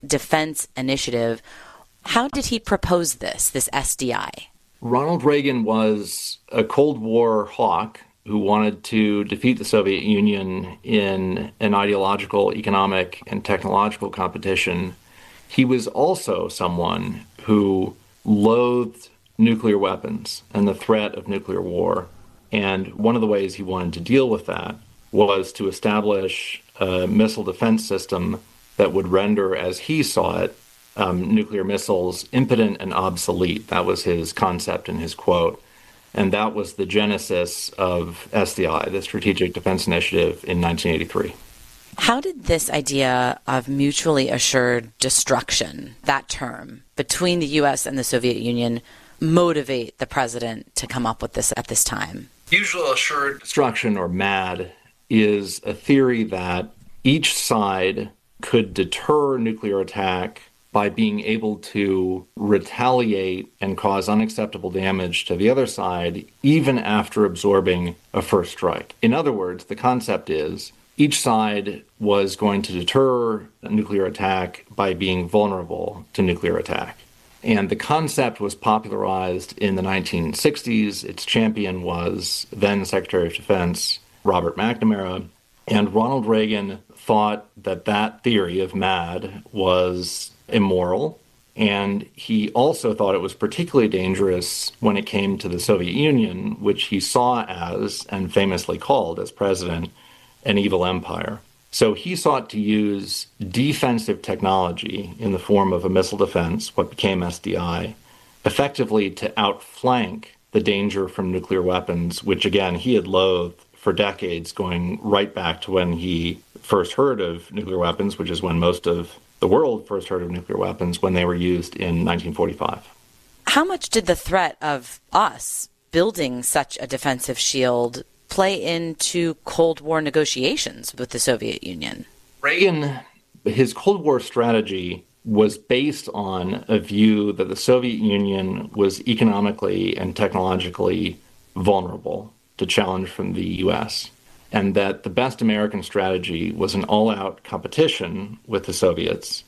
Defense Initiative. How did he propose this SDI? Ronald Reagan was a Cold War hawk who wanted to defeat the Soviet Union in an ideological, economic, and technological competition. He was also someone who loathed nuclear weapons and the threat of nuclear war. And one of the ways he wanted to deal with that was to establish a missile defense system that would render, as he saw it, nuclear missiles impotent and obsolete. That was his concept and his quote. And that was the genesis of SDI, the Strategic Defense Initiative, in 1983. How did this idea of mutually assured destruction, that term, between the U.S. and the Soviet Union, motivate the president to come up with this at this time? Mutual assured destruction, or MAD, is a theory that each side could deter nuclear attack by being able to retaliate and cause unacceptable damage to the other side, even after absorbing a first strike. In other words, the concept is each side was going to deter a nuclear attack by being vulnerable to nuclear attack. And the concept was popularized in the 1960s. Its champion was then Secretary of Defense Robert McNamara. And Ronald Reagan thought that that theory of MAD was immoral, and he also thought it was particularly dangerous when it came to the Soviet Union, which he saw as, and famously called as president, an evil empire. So he sought to use defensive technology in the form of a missile defense, what became SDI, effectively to outflank the danger from nuclear weapons, which again he had loathed for decades, going right back to when he first heard of nuclear weapons, which is when most of the world first heard of nuclear weapons, when they were used in 1945. How much did the threat of us building such a defensive shield play into Cold War negotiations with the Soviet Union? Reagan, his Cold War strategy was based on a view that the Soviet Union was economically and technologically vulnerable to challenge from the U.S., and that the best American strategy was an all-out competition with the Soviets,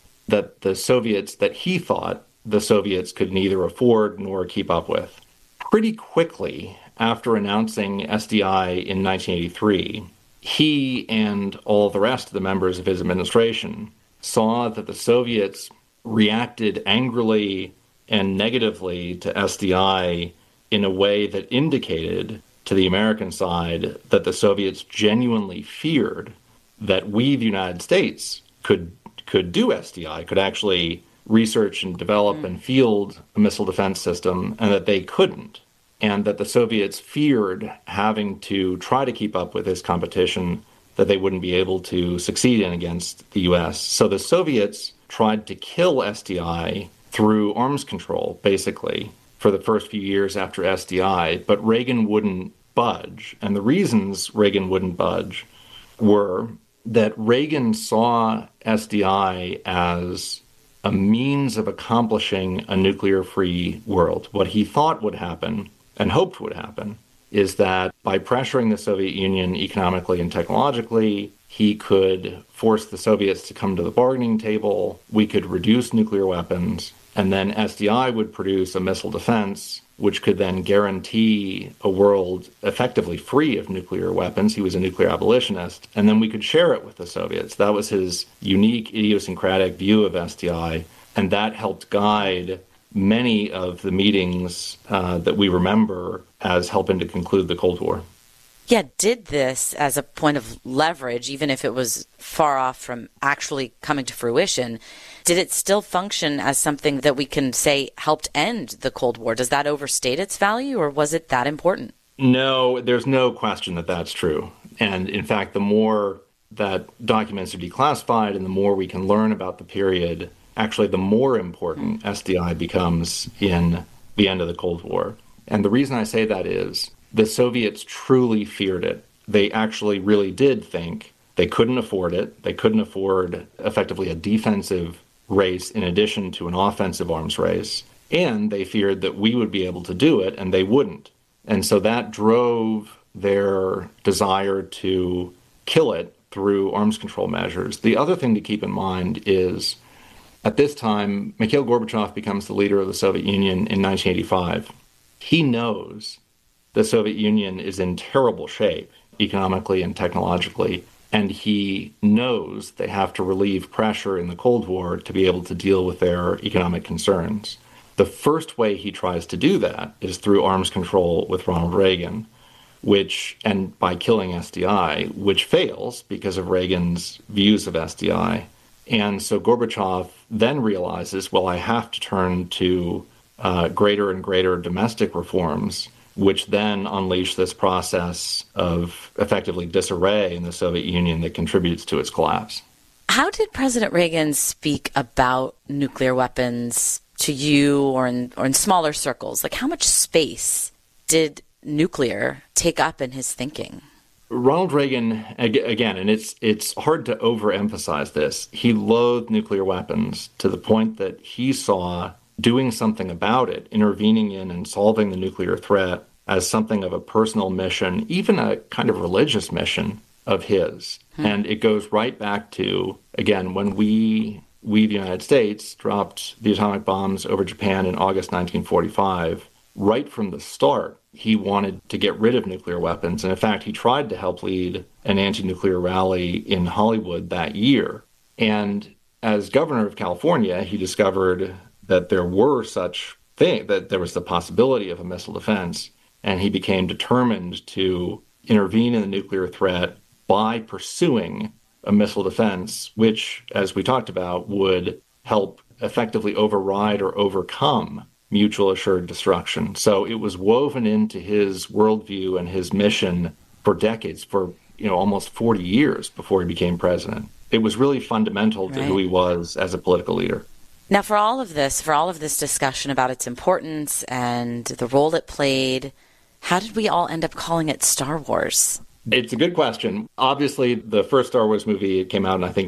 that he thought the Soviets could neither afford nor keep up with. Pretty quickly after announcing SDI in 1983, he and all the rest of the members of his administration saw that the Soviets reacted angrily and negatively to SDI in a way that indicated to the American side that the Soviets genuinely feared that we, the United States, could do SDI, could actually research and develop and field a missile defense system, and that they couldn't. And that the Soviets feared having to try to keep up with this competition that they wouldn't be able to succeed in against the U.S. So the Soviets tried to kill SDI through arms control, basically, for the first few years after SDI, but Reagan wouldn't budge. And the reasons Reagan wouldn't budge were that Reagan saw SDI as a means of accomplishing a nuclear-free world. What he thought would happen, and hoped would happen, is that by pressuring the Soviet Union economically and technologically, he could force the Soviets to come to the bargaining table, we could reduce nuclear weapons, and then SDI would produce a missile defense, which could then guarantee a world effectively free of nuclear weapons. He was a nuclear abolitionist. And then we could share it with the Soviets. That was his unique, idiosyncratic view of SDI. And that helped guide many of the meetings that we remember as helping to conclude the Cold War. Yeah, did this as a point of leverage, even if it was far off from actually coming to fruition, did it still function as something that we can say helped end the Cold War? Does that overstate its value, or was it that important? No, there's no question that that's true. And in fact, the more that documents are declassified and the more we can learn about the period, actually the more important SDI becomes in the end of the Cold War. And the reason I say that is the Soviets truly feared it. They actually really did think they couldn't afford it. They couldn't afford effectively a defensive race in addition to an offensive arms race. And they feared that we would be able to do it and they wouldn't. And so that drove their desire to kill it through arms control measures. The other thing to keep in mind is At this time, Mikhail Gorbachev becomes the leader of the Soviet Union in 1985. He knows the Soviet Union is in terrible shape economically and technologically, and he knows they have to relieve pressure in the Cold War to be able to deal with their economic concerns. The first way he tries to do that is through arms control with Ronald Reagan, and by killing SDI, which fails because of Reagan's views of SDI. And so Gorbachev then realizes, well, I have to turn to greater and greater domestic reforms, which then unleash this process of effectively disarray in the Soviet Union that contributes to its collapse. How did President Reagan speak about nuclear weapons to you or in smaller circles? Like, how much space did nuclear take up in his thinking? Ronald Reagan, again, and it's hard to overemphasize this, he loathed nuclear weapons to the point that he saw doing something about it, intervening in and solving the nuclear threat as something of a personal mission, even a kind of religious mission of his. And it goes right back to, again, when we, the United States, dropped the atomic bombs over Japan in August 1945. Right from the start, he wanted to get rid of nuclear weapons. And in fact, he tried to help lead an anti-nuclear rally in Hollywood that year. And as governor of California, he discovered that there were such things, that there was the possibility of a missile defense. And he became determined to intervene in the nuclear threat by pursuing a missile defense, which, as we talked about, would help effectively override or overcome mutual assured destruction. So it was woven into his worldview and his mission for decades, for almost 40 years before he became president. It was really fundamental to who he was as a political leader. Now, for all of this discussion about its importance and the role it played, how did we all end up calling it Star Wars? It's a good question. Obviously, the first Star Wars movie came out in, I think,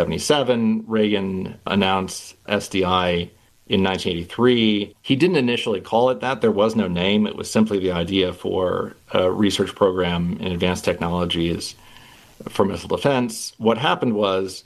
1977. Reagan announced SDI in 1983. He didn't initially call it that. There was no name. It was simply the idea for a research program in advanced technologies for missile defense. What happened was,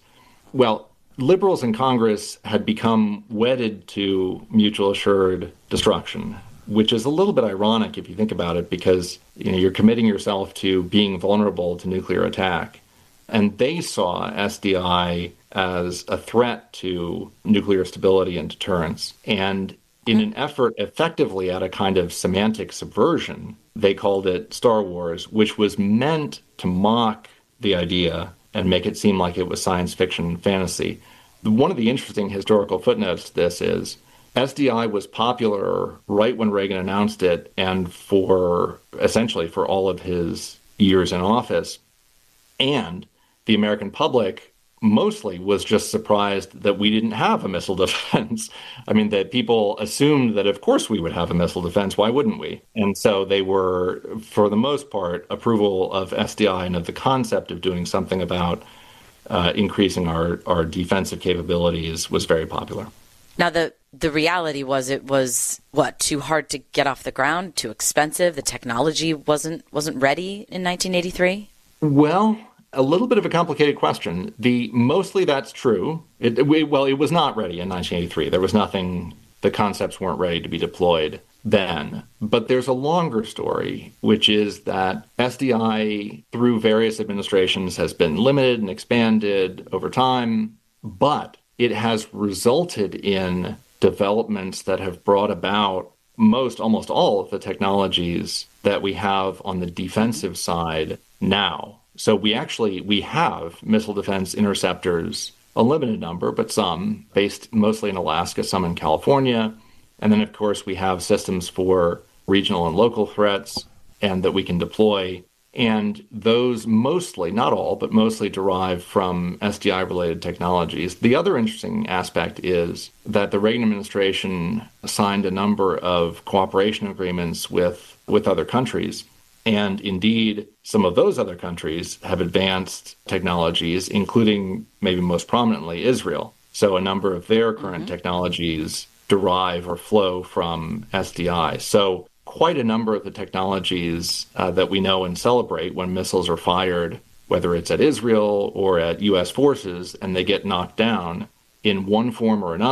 liberals in Congress had become wedded to mutual assured destruction, which is a little bit ironic if you think about it, because you're committing yourself to being vulnerable to nuclear attack. And they saw SDI as a threat to nuclear stability and deterrence. And in an effort effectively at a kind of semantic subversion, they called it Star Wars, which was meant to mock the idea and make it seem like it was science fiction and fantasy. One of the interesting historical footnotes to this is SDI was popular right when Reagan announced it and essentially for all of his years in office. And the American public mostly was just surprised that we didn't have a missile defense. I mean, that people assumed that, of course, we would have a missile defense. Why wouldn't we? And so they were, for the most part, approval of SDI and of the concept of doing something about increasing our defensive capabilities was very popular. Now, the reality was it was, too hard to get off the ground, too expensive? The technology wasn't ready in 1983? Well, a little bit of a complicated question. Mostly that's true. It was not ready in 1983. There was nothing, the concepts weren't ready to be deployed then. But there's a longer story, which is that SDI, through various administrations, has been limited and expanded over time, but it has resulted in developments that have brought about almost all of the technologies that we have on the defensive side now. So we have missile defense interceptors, a limited number, but some, based mostly in Alaska, some in California. And then, of course, we have systems for regional and local threats and that we can deploy. And those mostly, not all, but mostly derive from SDI-related technologies. The other interesting aspect is that the Reagan administration signed a number of cooperation agreements with other countries. And indeed, some of those other countries have advanced technologies, including maybe most prominently Israel. So a number of their current technologies derive or flow from SDI. So quite a number of the technologies that we know and celebrate when missiles are fired, whether it's at Israel or at U.S. forces, and they get knocked down, in one form or another.